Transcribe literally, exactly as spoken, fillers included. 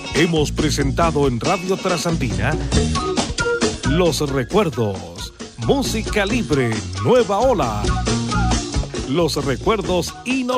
hemos presentado en Radio Trasandina Los Recuerdos, música libre, nueva ola. Los recuerdos inolvidables.